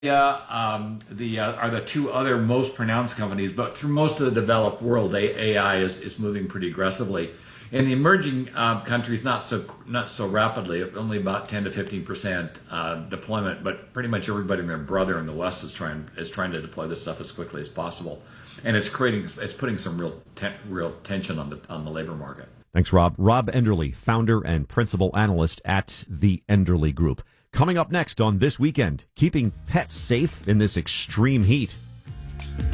Are the two other most pronounced companies, but through most of the developed world, AI is moving pretty aggressively. In the emerging countries, not so rapidly, only about 10 to 15% deployment, but pretty much everybody and their brother in the West is trying to deploy this stuff as quickly as possible, and it's putting some real tension on the labor market. Thanks, Rob. Rob Enderle, founder and principal analyst at the Enderle Group. Coming up next on This Weekend, keeping pets safe in this extreme heat.